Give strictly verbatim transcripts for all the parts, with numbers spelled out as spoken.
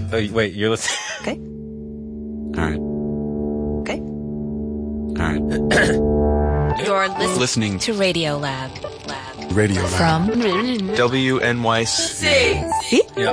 Oh, wait, you're listening. Okay. All right. Okay. All right. You're listening, Listening to Radio Lab. Lab. Radio Lab. From W N Y C. See? Yep.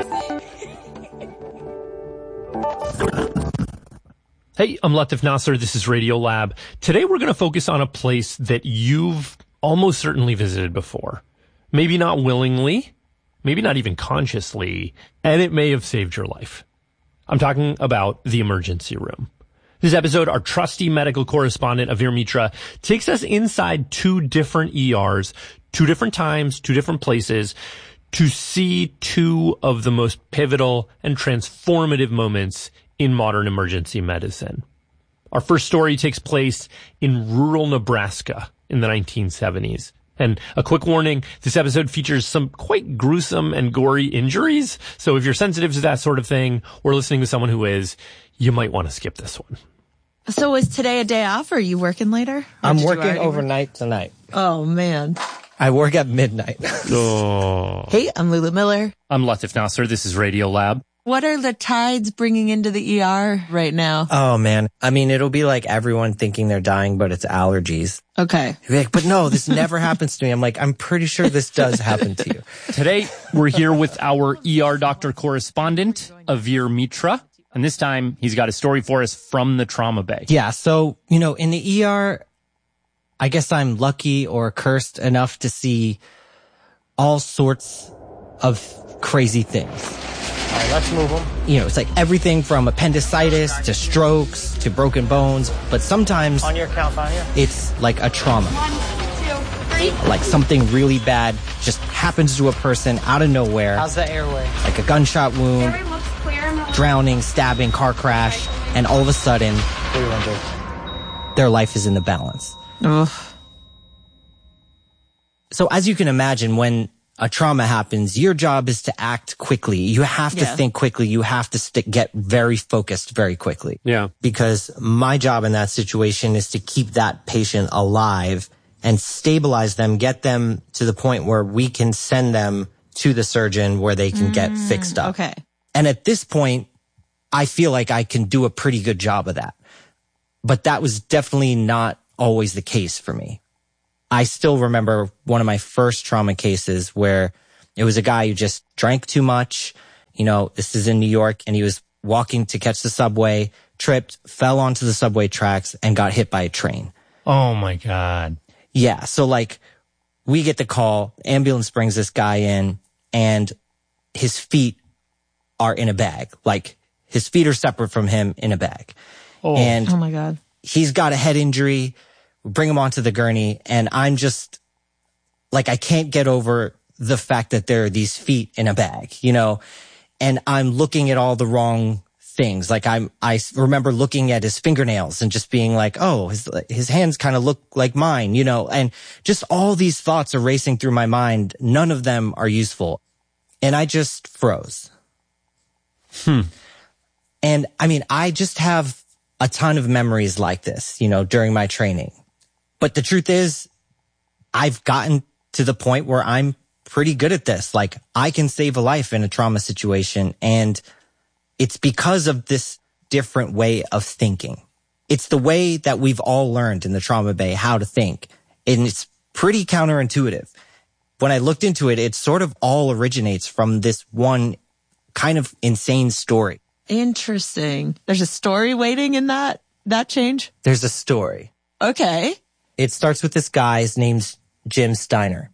Hey, I'm Latif Nasser. This is Radio Lab. Today we're going to focus on a place that you've almost certainly visited before. Maybe not willingly, maybe not even consciously, and it may have saved your life. I'm talking about the emergency room. This episode, our trusty medical correspondent, Avir Mitra, takes us inside two different E Rs, two different times, two different places, to see two of the most pivotal and transformative moments in modern emergency medicine. Our first story takes place in rural Nebraska in the nineteen seventies. And a quick warning, this episode features some quite gruesome and gory injuries. So if you're sensitive to that sort of thing, or listening to someone who is, you might want to skip this one. So is today a day off, or are you working later? Or I'm did you working already work? overnight tonight. Oh, man. I work at midnight. Oh. Hey, I'm Lulu Miller. I'm Latif Nasser. This is Radio Lab. What are the tides bringing into the E R right now? Oh, man. I mean, it'll be like everyone thinking they're dying, but it's allergies. Okay. You'll be like, but no, this never happens to me. I'm like, I'm pretty sure this does happen to you. Today, we're here with our E R doctor correspondent, Avir Mitra. And this time, he's got a story for us from the trauma bay. Yeah. So, you know, in the E R, I guess I'm lucky or cursed enough to see all sorts of crazy things. All right, let's move them. You know, it's like everything from appendicitis to strokes to broken bones. But sometimes on your count, on here, it's like a trauma. One, two, three. Like something really bad just happens to a person out of nowhere. How's the airway? Like a gunshot wound, Everything looks clear. No. drowning, stabbing, car crash, and all of a sudden, their life is in the balance. Ugh. So as you can imagine, when a trauma happens, your job is to act quickly. You have to Yeah. think quickly. You have to stick, get very focused very quickly. Yeah. Because my job in that situation is to keep that patient alive and stabilize them, get them to the point where we can send them to the surgeon where they can get fixed up. Okay. And at this point, I feel like I can do a pretty good job of that. But that was definitely not always the case for me. I still remember one of my first trauma cases where it was a guy who just drank too much. You know, this is in New York, and he was walking to catch the subway, tripped, fell onto the subway tracks, and got hit by a train. Oh, my God. Yeah. So like we get the call, ambulance brings this guy in, and his feet are in a bag. Like his feet are separate from him in a bag. Oh. And Oh, my God. he's got a head injury. We bring him onto the gurney, and I'm just like, I can't get over the fact that there are these feet in a bag, you know, and I'm looking at all the wrong things. Like I'm, I remember looking at his fingernails and just being like, oh, his, his hands kind of look like mine, you know, and just all these thoughts are racing through my mind. None of them are useful. And I just froze. Hmm. And I mean, I just have a ton of memories like this, you know, during my training. But the truth is, I've gotten to the point where I'm pretty good at this. Like I can save a life in a trauma situation. And it's because of this different way of thinking. It's the way that we've all learned in the trauma bay how to think. And it's pretty counterintuitive. When I looked into it, it sort of all originates from this one kind of insane story. Interesting. There's a story waiting in that, that change? There's a story. Okay. It starts with this guy. His name's Jim Steiner.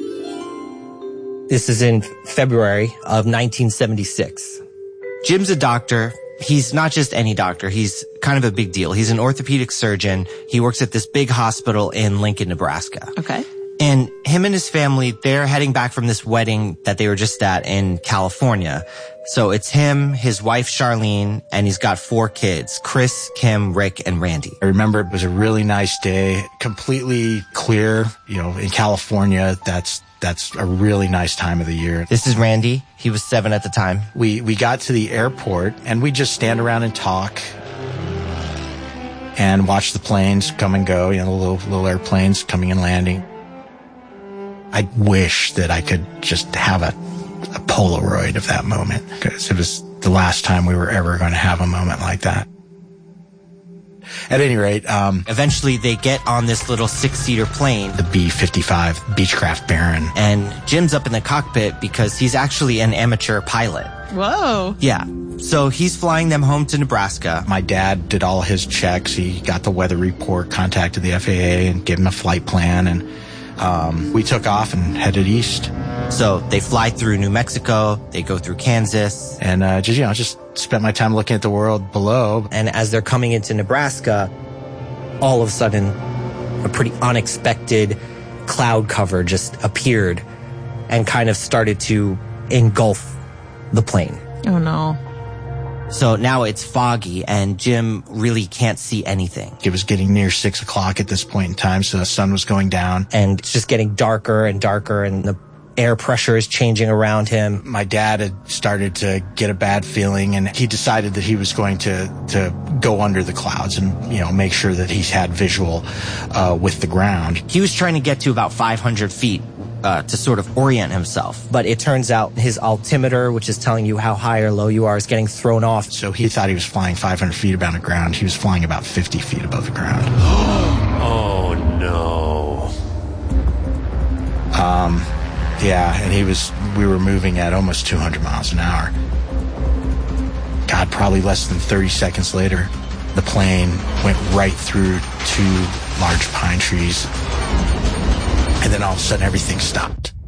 This is in February of nineteen seventy-six. Jim's a doctor. He's not just any doctor. He's kind of a big deal. He's an orthopedic surgeon. He works at this big hospital in Lincoln, Nebraska. Okay. And him and his family, they're heading back from this wedding that they were just at in California. So it's him, his wife, Charlene, and he's got four kids, Chris, Kim, Rick, and Randy. I remember it was a really nice day, completely clear. You know, in California, that's that's a really nice time of the year. This is Randy. He was seven at the time. We we got to the airport, and we just stand around and talk and watch the planes come and go, you know, the little, little airplanes coming and landing. I wish that I could just have a, a Polaroid of that moment, because it was the last time we were ever going to have a moment like that. At any rate, um, eventually they get on this little six-seater plane, the B fifty-five Beechcraft Baron. And Jim's up in the cockpit because he's actually an amateur pilot. Whoa. Yeah. So he's flying them home to Nebraska. My dad did all his checks. He got the weather report, contacted the F A A, and gave him a flight plan. And um, we took off and headed east. So they fly through New Mexico. They go through Kansas. And uh, just, you know, just spent my time looking at the world below. And as they're coming into Nebraska, all of a sudden, a pretty unexpected cloud cover just appeared and kind of started to engulf the plane. Oh, no. So now it's foggy and Jim really can't see anything. It was getting near six o'clock at this point in time, so the sun was going down. And it's just getting darker and darker, and the air pressure is changing around him. My dad had started to get a bad feeling, and he decided that he was going to, to go under the clouds and, you know, make sure that he had visual uh, with the ground. He was trying to get to about five hundred feet uh, to sort of orient himself. But it turns out his altimeter, which is telling you how high or low you are, is getting thrown off. So he thought he was flying five hundred feet above the ground. He was flying about fifty feet above the ground. Oh, no. Um... Yeah, and he was, we were moving at almost two hundred miles an hour. God, probably less than thirty seconds later, the plane went right through two large pine trees. And then all of a sudden, everything stopped.